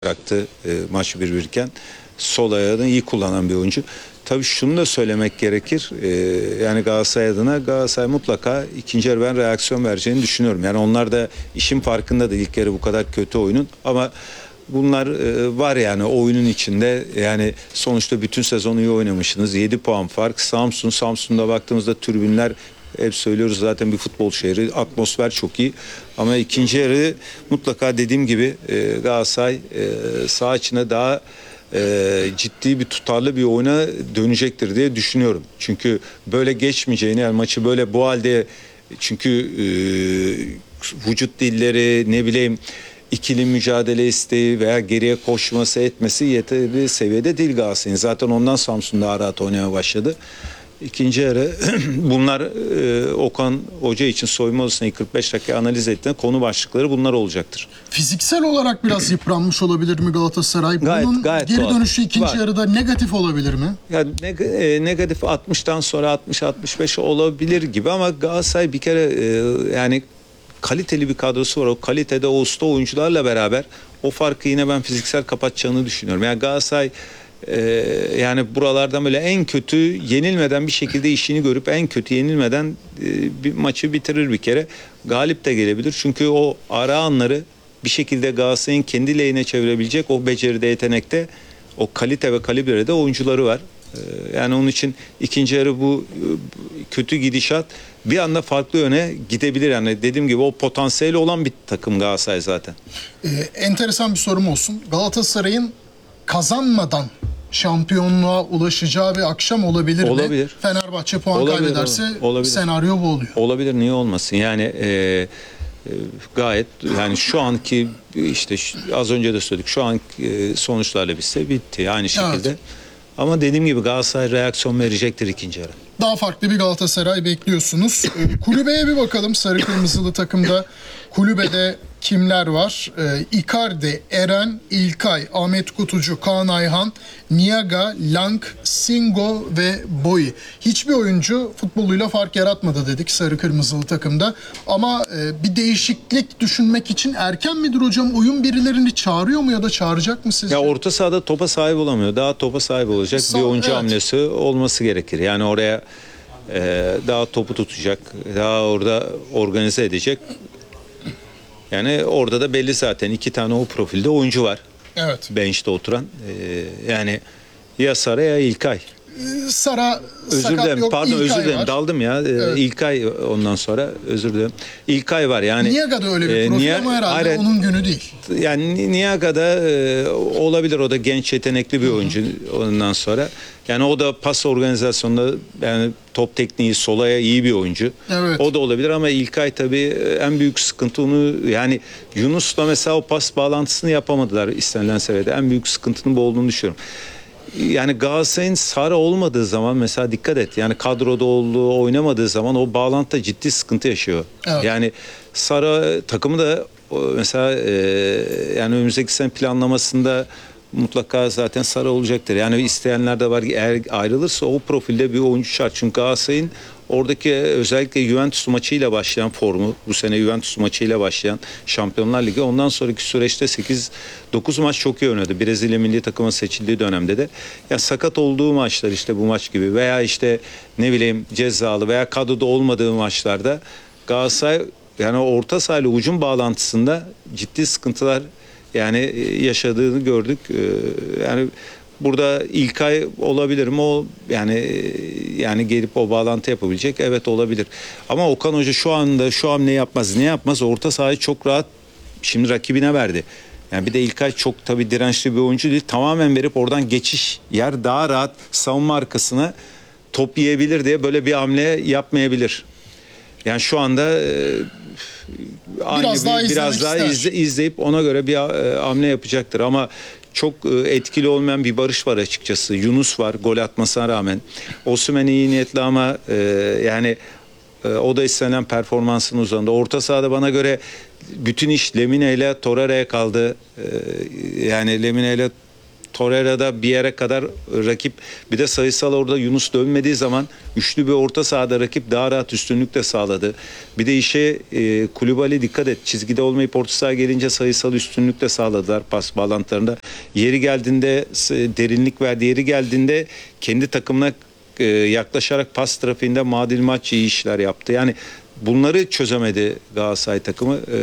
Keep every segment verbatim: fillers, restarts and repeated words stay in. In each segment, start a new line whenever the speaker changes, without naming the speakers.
bıraktı e, maç bir birken. Sol ayağını iyi kullanan bir oyuncu. Tabii şunu da söylemek gerekir. E, yani Galatasaray adına Galatasaray mutlaka ikinci yarı ben reaksiyon vereceğini düşünüyorum. Yani onlar da işin farkında da ilk yarı bu kadar kötü oyunun. Ama bunlar e, var yani oyunun içinde. Yani sonuçta bütün sezonu iyi oynamışsınız. yedi puan fark. Samsun, Samsun'da baktığımızda tribünler, hep söylüyoruz zaten, bir futbol şehri. Atmosfer çok iyi. Ama ikinci yarı mutlaka dediğim gibi e, Galatasaray e, saha içine daha e, ciddi bir tutarlı bir oyuna dönecektir diye düşünüyorum. Çünkü böyle geçmeyeceğini, yani maçı böyle bu halde, çünkü e, vücut dilleri, ne bileyim, ikili mücadele isteği veya geriye koşması etmesi yeterli seviyede değil Galatasaray'ın. Zaten ondan Samsun daha rahat oynamaya başladı. İkinci yarı bunlar e, Okan Hoca için soyunma odasını kırk beş dakika analiz ettiğinde konu başlıkları bunlar olacaktır.
Fiziksel olarak biraz yıpranmış olabilir mi Galatasaray?
Gayet,
Bunun
gayet
geri
doğal.
dönüşü ikinci
Var.
yarıda negatif olabilir mi?
Yani neg e, negatif altmıştan sonra altmış altmış beş olabilir gibi, ama Galatasaray bir kere e, yani kaliteli bir kadrosu var. O kalitede o usta oyuncularla beraber o farkı yine ben fiziksel kapatacağını düşünüyorum. Yani Galatasaray Ee, yani buralardan böyle en kötü yenilmeden bir şekilde işini görüp en kötü yenilmeden e, bir maçı bitirir bir kere. Galip de gelebilir. Çünkü o ara anları bir şekilde Galatasaray'ın kendi lehine çevirebilecek o beceride, yetenekte, o kalite ve kalibrede oyuncuları var. Ee, yani onun için ikinci yarı bu e, kötü gidişat bir anda farklı yöne gidebilir. Yani dediğim gibi o potansiyeli olan bir takım Galatasaray zaten.
Ee, enteresan bir sorum olsun. Galatasaray'ın kazanmadan şampiyonluğa ulaşacağı bir akşam olabilir,
olabilir
mi? Fenerbahçe puan
olabilir,
kaybederse
olabilir.
senaryo bu oluyor.
Olabilir, niye olmasın? Yani e, e, gayet, yani şu anki işte az önce de söyledik, şu an e, sonuçlarla bitse bitti aynı şekilde.
Evet.
Ama dediğim gibi Galatasaray reaksiyon verecektir ikinci yarı.
Daha farklı bir Galatasaray bekliyorsunuz. Ee, kulübeye bir bakalım. Sarı kırmızılı takımda kulübede kimler var? Ee, Icardi, Eren, İlkay, Ahmet Kutucu, Kaan Ayhan, Niaga, Lang, Singo ve Boy. Hiçbir oyuncu futboluyla fark yaratmadı dedik sarı kırmızılı takımda. Ama e, bir değişiklik düşünmek için erken midir hocam? Oyun birilerini çağırıyor mu ya da çağıracak mı sizce?
Ya orta sahada topa sahip olamıyor. Daha topa sahip olacak
Sağ-
bir oyuncu
evet.
hamlesi olması gerekir. Yani oraya e, daha topu tutacak, daha orada organize edecek. Yani orada da belli zaten, iki tane o profilde oyuncu var.
Evet.
Bench'te oturan. E, yani ya Sara ya İlkay.
Sara
Özür
sakat
dilerim.
yok,
Pardon,
İlkay
özür dilerim.
var.
Daldım ya. Ee,
Evet.
İlkay ondan sonra, özür dilerim. İlkay var yani.
Niaga'da öyle bir
e,
profil
Nia-
ama herhalde
Hayır,
onun günü değil.
Yani Niaga'da e, olabilir, o da genç yetenekli bir oyuncu ondan sonra. Yani o da pas organizasyonunda, yani top tekniği, solaya iyi bir oyuncu.
Evet.
O da olabilir ama İlkay tabii en büyük sıkıntı onu, yani Yunus'la mesela o pas bağlantısını yapamadılar istenilen seviyede. En büyük sıkıntının bu olduğunu düşünüyorum. Yani Galatasaray'ın Sara olmadığı zaman mesela dikkat et. Yani kadroda olduğu, oynamadığı zaman o bağlantıda ciddi sıkıntı yaşıyor.
Evet.
Yani Sara takımı da mesela e, yani önümüzdeki sene planlamasında mutlaka zaten Sara olacaktır. Yani isteyenler de var. Eğer ayrılırsa o profilde bir oyuncu şart. Çünkü Galatasaray'ın oradaki özellikle Juventus maçıyla başlayan formu, bu sene Juventus maçıyla başlayan Şampiyonlar Ligi, ondan sonraki süreçte sekiz dokuz maç çok iyi oynadı. Brezilya milli takıma seçildiği dönemde de. Ya sakat olduğu maçlar, işte bu maç gibi, veya işte ne bileyim cezalı veya kadroda olmadığı maçlarda Galatasaray yani orta saha ile ucun bağlantısında ciddi sıkıntılar yani yaşadığını gördük. Yani burada İlkay olabilir mi? O yani yani gelip o bağlantı yapabilecek. Evet, olabilir. Ama Okan Hoca şu anda şu an ne yapmaz? Ne yapmaz? Orta sahayı çok rahat şimdi rakibine verdi. Yani bir de İlkay çok tabii dirençli bir oyuncu değil. Tamamen verip oradan geçiş yer, daha rahat savunma arkasına top yiyebilir diye böyle bir hamle yapmayabilir. Yani şu anda e, aynı
Biraz
bir,
daha
biraz daha
izlemek
izle, izleyip ona göre bir e, hamle yapacaktır. Ama çok e, etkili olmayan bir Barış var açıkçası. Yunus var gol atmasına rağmen. Osimhen iyi niyetli ama e, yani e, o da istenen performansın uzağında. Orta sahada bana göre bütün iş Lemine ile Torreira'ya kaldı. E, yani Lemine ile Torreira'da bir yere kadar rakip, bir de sayısal orada Yunus dönmediği zaman üçlü bir orta sahada rakip daha rahat üstünlük de sağladı. Bir de işe e, Koulibaly dikkat et, çizgide olmayıp orta sahaya gelince sayısal üstünlük de sağladılar pas bağlantılarında. Yeri geldiğinde derinlik verdi, yeri geldiğinde kendi takımına e, yaklaşarak pas trafiğinde Madil Maç iyi işler yaptı. Yani bunları çözemedi Galatasaray takımı. E,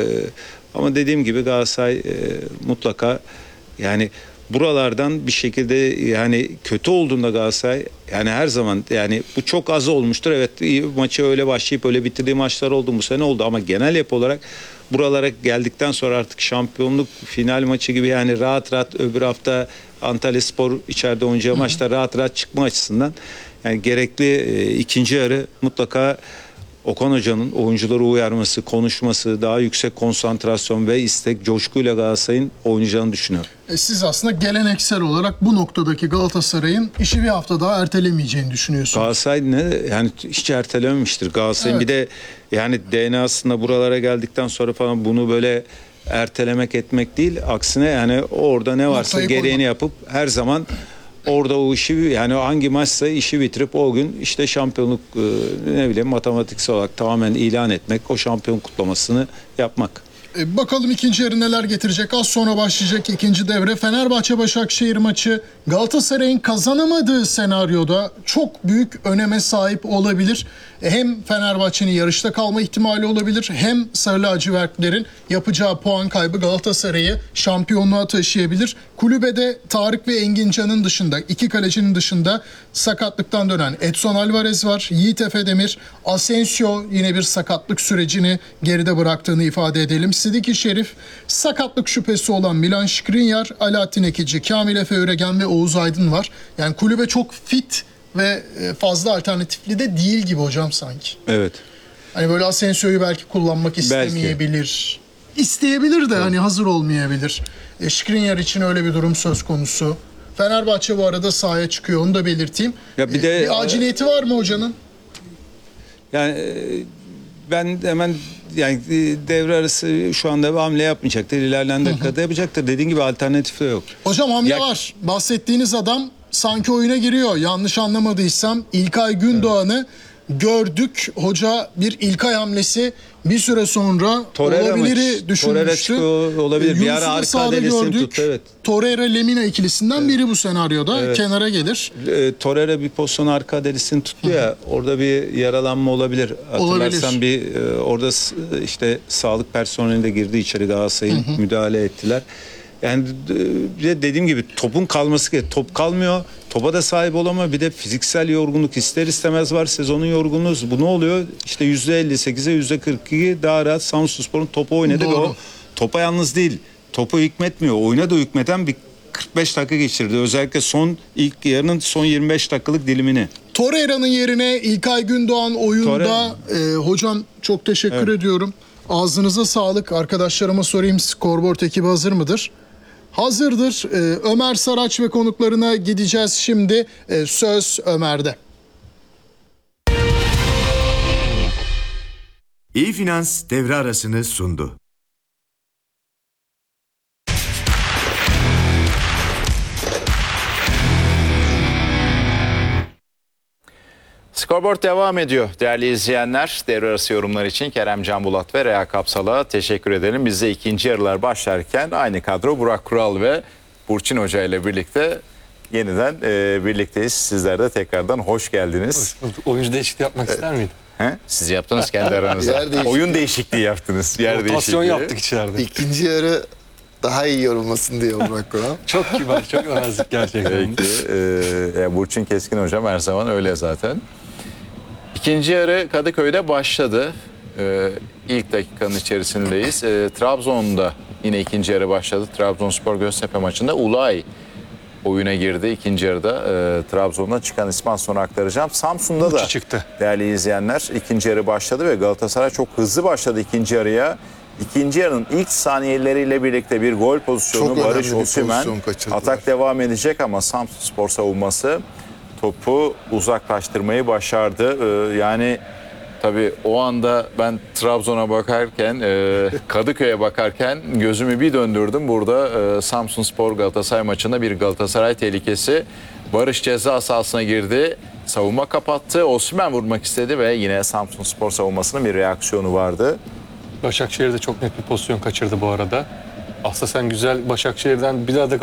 ama dediğim gibi Galatasaray e, mutlaka yani buralardan bir şekilde, yani kötü olduğunda Galatasaray, yani her zaman, yani bu çok az olmuştur. Evet, maçı öyle başlayıp öyle bitirdiği maçlar oldu, bu sene oldu, ama genel yapı olarak buralara geldikten sonra artık şampiyonluk final maçı gibi, yani rahat rahat öbür hafta Antalyaspor içeride oynayacağı maçta rahat rahat çıkma açısından yani gerekli e, ikinci yarı mutlaka Okan Hoca'nın oyuncuları uyarması, konuşması, daha yüksek konsantrasyon ve istek, coşkuyla Galatasaray'ın oynayacağını düşünüyorum.
E siz aslında geleneksel olarak bu noktadaki Galatasaray'ın işi bir hafta daha ertelemeyeceğini düşünüyorsunuz.
Galatasaray ne, yani hiç ertelememiştir. Galatasaray'ın
Evet.
bir de yani D N A'sında buralara geldikten sonra falan bunu böyle ertelemek etmek değil. Aksine yani orada ne varsa
Noktayı
gereğini
koymak.
yapıp her zaman orada o işi, yani hangi maçsa işi bitirip o gün işte şampiyonluk e, ne bileyim matematiksel olarak tamamen ilan etmek, o şampiyon kutlamasını yapmak.
E, bakalım ikinci yarı neler getirecek. Az sonra başlayacak ikinci devre. Fenerbahçe-Başakşehir maçı Galatasaray'ın kazanamadığı senaryoda çok büyük öneme sahip olabilir. E, hem Fenerbahçe'nin yarışta kalma ihtimali olabilir, hem Sarı lacivertlerin yapacağı puan kaybı Galatasaray'ı şampiyonluğa taşıyabilir. Kulübede Tarık ve Engincan'ın dışında, iki kalecinin dışında sakatlıktan dönen Edson Alvarez var. Yiğit Efedemir, Asensio yine bir sakatlık sürecini geride bıraktığını ifade edelim. Sidiki Şerif, sakatlık şüphesi olan Milan Skriniar, Alaaddin Ekici, Kamil Efe Üregen ve Oğuz Aydın var. Yani kulübe çok fit ve fazla alternatifli de değil gibi hocam sanki.
Evet.
Hani böyle Asensio'yu belki kullanmak istemeyebilir. İsteyebilir de hani hazır olmayabilir. E, Skriniar için öyle bir durum söz konusu. Fenerbahçe bu arada sahaya çıkıyor, onu da belirteyim.
Ya bir
E,
de
bir aciliyeti var mı hocanın?
Yani e, ben hemen yani e, devre arası şu anda bir hamle yapmayacaktır. İlerleyen dakikada yapacaktır. Dediğin gibi alternatif de yok.
Hocam hamle
Ya-
var. Bahsettiğiniz adam sanki oyuna giriyor. Yanlış anlamadıysam İlkay Gündoğan'ı gördük. Hoca bir İlkay hamlesi bir süre sonra
Torreira
olabiliri
maç- Torreira
düşünmüştü.
çıkıyor olabilir. Bir
Yunus'u
ara
da
arka
sahada
adresini
gördük.
tuttu, evet.
Torreira Lemina ikilisinden biri bu senaryoda kenara gelir.
E, Torreira bir pozisyon arka derisini tuttu ya, orada bir yaralanma olabilir. Hatırlarsan bir e, orada s- işte sağlık personeli de girdi içeri, Galatasaray'ın müdahale ettiler. Yani e, dediğim gibi topun kalması gerekiyor. Top kalmıyor. Topa da sahip olamıyor. Bir de fiziksel yorgunluk ister istemez var. Sezonun yorgunluğu. Bu ne oluyor? İşte yüzde elli sekize yüzde kırk iki daha rahat Samsunspor'un topu oynadı ve
Doğru.
o topa yalnız değil. Topu hükmetmiyor. Oyuna da hükmeten bir kırk beş dakika geçirdi. Özellikle son ilk yarının son yirmi beş dakikalık dilimini.
Torreira'nın yerine İlkay Gündoğan oyunda.
Torreira-
E, hocam çok teşekkür ediyorum. Ağzınıza sağlık. Arkadaşlarıma sorayım, scoreboard ekibi hazır mıdır? Hazırdır. E, Ömer Saraç ve konuklarına gideceğiz şimdi. E, söz Ömer'de.
İyi Finans devre arasını sundu.
Scoreboard devam ediyor değerli izleyenler. Devre arası yorumlar için Kerem Can Bulat ve Rea Kapsal'a teşekkür edelim. Biz de ikinci yarılar başlarken aynı kadro Burak Kural ve Burçin Hoca ile birlikte yeniden e, birlikteyiz. Sizler de tekrardan hoş geldiniz.
Oyuncu değişikliği yapmak ister miydin?
He? Siz yaptınız kendi aranızda.
Yer değişikliği.
Oyun değişikliği yaptınız. Yer
Rotasyon
değişikliği.
yaptık içeride.
İkinci yarı daha iyi yorulmasın diye Burak Kural.
Çok kibar, çok nazik gerçekten.
Peki. E, ya Burçin Keskin Hocam her zaman öyle zaten. İkinci yarı Kadıköy'de başladı. Ee, ilk dakikanın içerisindeyiz. Ee, Trabzon'da yine ikinci yarı başladı. Trabzonspor Göztepe maçında Ulay oyuna girdi. İkinci yarıda e, Trabzon'dan çıkan ismi az sonra aktaracağım. Samsun'da da
Uçu çıktı.
değerli izleyenler ikinci yarı başladı ve Galatasaray çok hızlı başladı ikinci yarıya. İkinci yarının ilk saniyeleriyle birlikte bir gol pozisyonu
Çok
Barış
önemli bir
Osimhen.
pozisyon kaçırdılar.
Atak devam edecek ama Samsunspor savunması topu uzaklaştırmayı başardı. Ee, yani Tabii o anda ben Trabzon'a bakarken, e, Kadıköy'e bakarken gözümü bir döndürdüm. Burada e, Samsunspor Galatasaray maçında bir Galatasaray tehlikesi. Barış ceza sahasına girdi. Savunma kapattı. Osimhen vurmak istedi ve yine Samsunspor savunmasının bir reaksiyonu vardı.
Başakşehir de çok net bir pozisyon kaçırdı bu arada. Aslında sen güzel Başakşehir'den bir daha da